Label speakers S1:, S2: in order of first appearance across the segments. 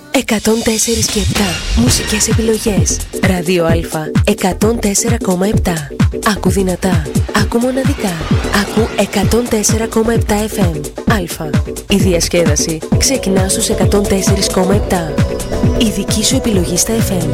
S1: 104 και 7 μουσικές επιλογές. Ράδιο Α 104,7. Άκου δυνατά, άκου μοναδικά. Άκου 104,7 FM. Α. Η διασκέδαση ξεκινά στους 104,7. Η δική σου επιλογή στα FM.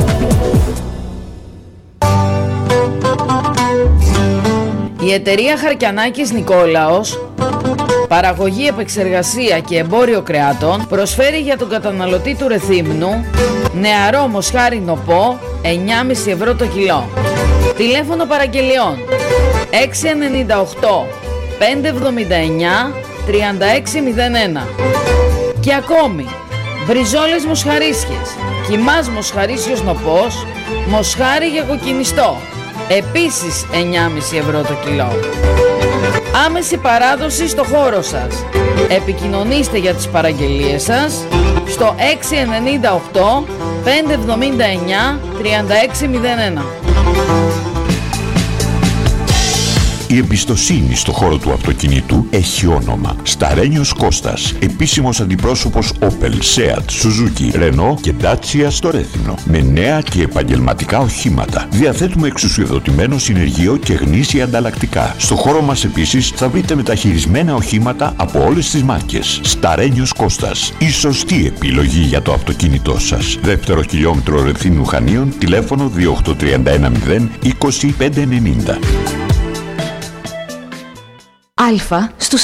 S2: Η εταιρεία Χαρκιανάκης Νικόλαος, παραγωγή, επεξεργασία και εμπόριο κρεάτων, προσφέρει για τον καταναλωτή του Ρεθύμνου νεαρό μοσχάρι νοπό 9,5 ευρώ το κιλό. Τηλέφωνο παραγγελιών 698 579 3601. Και ακόμη μπριζόλες μοσχαρίσιες, κιμάς μοσχαρίσιος νοπός, μοσχάρι για κοκκινιστό, επίσης 9,5 ευρώ το κιλό. Άμεση παράδοση στο χώρο σας. Επικοινωνήστε για τις παραγγελίες σας στο 698 579 3601.
S3: Η εμπιστοσύνη στο χώρο του αυτοκινήτου έχει όνομα. Σταρένιος Κώστας, επίσημος αντιπρόσωπος Opel, Seat, Suzuki, Renault και Dacia στο Ρέθυμνο. Με νέα και επαγγελματικά οχήματα. Διαθέτουμε εξουσιοδοτημένο συνεργείο και γνήσια ανταλλακτικά. Στο χώρο μας επίσης θα βρείτε μεταχειρισμένα οχήματα από όλες τις μάρκες. Σταρένιος Κώστας, η σωστή επιλογή για το αυτοκίνητό σας. Δεύτερο χιλιόμετρο Ρεθύμνου Χανίων, τηλέφωνο 28310 20590.
S4: Α στους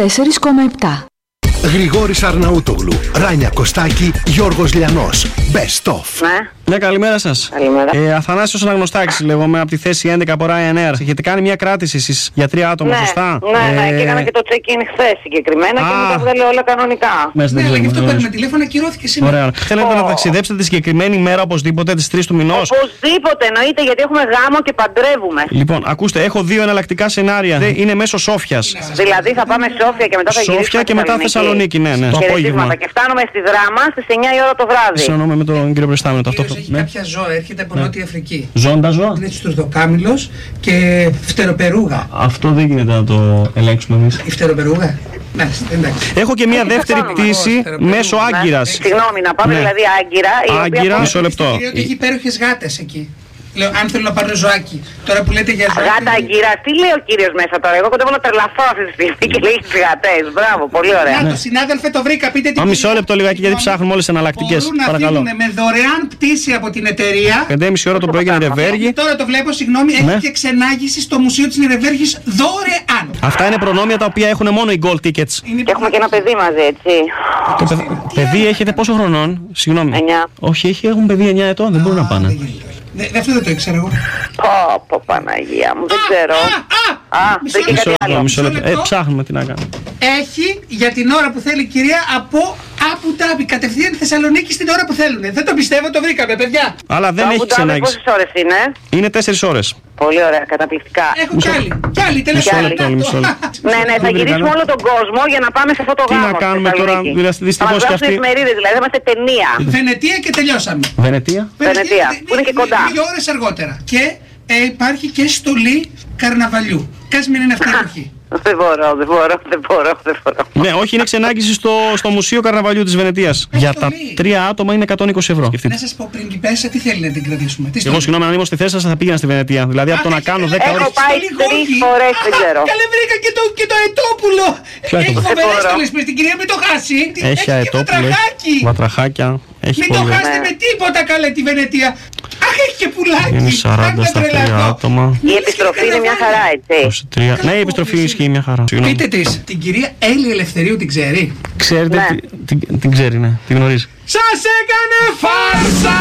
S4: 104,7.
S5: Γρηγόρης Αρναούτογλου, Ράνια Κωστάκη, Γιώργος Λιανός. Best of.
S6: Ναι, καλημέρα σας.
S7: Καλημέρα.
S6: Αθανάσιος Αναγνωστάκης λέγομαι, από τη θέση 11 από Ryanair. Έχετε κάνει μια κράτηση εσείς για 3 άτομα, σωστά?
S7: Ναι, και έκανα και το check-in χθες συγκεκριμένα και μου τα βγάλε όλα κανονικά.
S8: Ναι, αλλά γι' αυτό παίρνουμε τηλέφωνο, ακυρώθηκε σήμερα.
S6: Ωραία. Θέλετε να ταξιδέψετε τη συγκεκριμένη μέρα οπωσδήποτε, τις 3 του μηνός?
S7: Οπωσδήποτε, εννοείται, γιατί έχουμε γάμο και παντρεύουμε.
S6: Λοιπόν, ακούστε, έχω 2 εναλλακτικά σενάρια. Είναι μέσω Σόφιας.
S7: Δηλαδή θα πάμε Σόφια και μετά θα γυρίσουμε
S6: Σόφια και μετά Θεσσαλονίκη, ναι, το απόγευμα.
S7: Και φτάνουμε στη Δράμα στις 9 η ώρα το βράδυ.
S6: Συνεννοούμε με τον κύριο Πρεστάμενο ταυτόχρονα.
S8: Έχει κάποια ζώα, έρχεται από Νότια Αφρική.
S6: Ζώντα ζώα.
S8: Είναι στους δοκάμιλος και φτεροπερούγα.
S6: Αυτό δεν γίνεται να το ελέγξουμε εμείς.
S8: Η φτεροπερούγα. Ναι, εντάξει.
S6: Έχω και μια δεύτερη πτήση μέσω Άγκυρας.
S7: Συγγνώμη, να πάμε δηλαδή Άγκυρα.
S6: Άγκυρα, μισό λεπτό.
S8: Έχει υπέροχες γάτες εκεί. Λέω, αν θέλω να πάρω ζωάκι, τώρα που λέτε για ζωάκι.
S7: Γάτα Άγκυρα, τι λέει ο κύριος μέσα τώρα? Εγώ κοντεύω να τρελαθώ αυτή τη στιγμή και λέει τις γατές. Μπράβο, πολύ ωραία.
S8: Να, το συνάδελφε το βρήκα, πείτε τι.
S6: Μισό λεπτό λιγάκι, γιατί ψάχνουμε όλες τις εναλλακτικές.
S8: Παρακαλώ. Μπορούν να φύγουν με δωρεάν πτήση από την εταιρεία.
S6: 5,5 ώρα το πρωί για Νιρεβέργη.
S8: Τώρα το βλέπω, συγγνώμη, έχει και ξενάγηση στο Μουσείο της Νιρεβέργης δωρεάν.
S6: Αυτά είναι προνόμια τα οποία έχουν μόνο οι gold tickets.
S7: Και έχουμε και ένα παιδί μαζί, έτσι.
S6: Το παιδί έχετε πόσο χρονών? Συγγνώμη.
S7: 9.
S6: Όχι, έχουν παιδί 9 ετών, δεν μπορούν να πάνε.
S8: Αυτό δεν το ήξερα εγώ.
S7: Πω, Παναγία μου, δεν ξέρω. Δεν και κάτι άλλο.
S6: Μισό λεπτό. Ψάχνουμε τι να κάνουμε.
S8: Έχει για την ώρα που θέλει η κυρία από Αμπου Ντάμπι κατευθείαν Θεσσαλονίκη στην ώρα που θέλουν. Δεν το πιστεύω, το βρήκαμε, παιδιά.
S6: Αλλά δεν έχει ξενάγηση.
S7: Πόσες ώρες είναι?
S6: Είναι 4 ώρες.
S7: Πολύ ωραία, καταπληκτικά.
S8: Έχω κι άλλη, τελευταία.
S7: Ναι, θα γυρίσουμε όλο τον κόσμο για να πάμε σε αυτό το γάμο.
S6: Τι να κάνουμε τώρα, δυστυχώς και αυτή.
S7: Εφημερίδες, δηλαδή, είμαστε ταινία.
S8: Βενετία και τελειώσαμε.
S6: Βενετία,
S7: που είναι και κοντά.
S8: 2 ώρες αργότερα. Και υπάρχει και στολή καρναβαλιού. Κάτσε μην είναι αυτή η εποχή.
S7: Δεν μπορώ.
S6: Ναι, όχι, είναι ξενάγηση στο Μουσείο Καρναβαλιού της Βενετίας. Για τα 3 άτομα είναι 120 ευρώ.
S8: Να σας πω, πριγκιπέσσα, τι θέλει να την κρατήσουμε?
S6: Εγώ συγγνώμη, αν ήμουν στη θέση σας θα πήγαινα στη Βενετία. Δηλαδή από το να κάνω 10 ώρες.
S7: Έχω πάει 3 φορές, δεν ξέρω.
S8: Καλέ, βρήκα και το αετόπουλο. Έχει φοβερές στολές, την κυρία μην το χάσει.
S6: Έχει αετόπουλο, βατραχάκια.
S8: Μην το χάσετε με τίποτα, καλέ, τη Βενετία. Αχ, έχει και πουλάκι.
S6: Είναι 40 στα 3 άτομα.
S7: Η επιστροφή είναι μια χαρά, έτσι.
S6: 23. Ναι, η επιστροφή ισχύει μια χαρά.
S8: Πείτε της, την κυρία Έλλη Ελευθερίου την ξέρει?
S6: Ξέρετε, την ξέρει, ναι, την γνωρίζει.
S8: Σας έκανε φάρσα!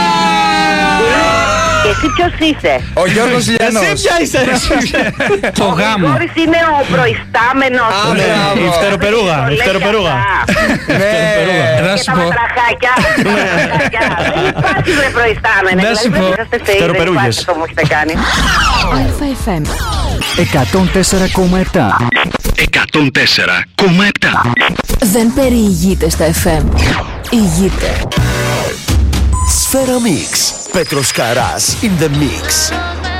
S7: Και εσύ ποιος είσαι?
S9: Ο Γιώργος Λιανός.
S6: Εσύ ποια είσαι?
S9: Το γάμο.
S7: Ο Γιώργος είναι ο προϊστάμενος.
S6: Η φτεροπερούγα.
S9: Να σου πω.
S7: Τα βατραχάκια. Δεν υπάρχει βρε προϊστάμενε.
S9: Να σου πω.
S6: Φτεροπερούγες.
S7: Αυτό μου έχετε κάνει.
S4: ΑΕΦΜ
S5: 104,7.
S3: 104,7.
S4: Δεν περιηγείται στα FM. Ηγείται.
S5: Σφαίρα Mix. Πέτρος Καράς in the mix.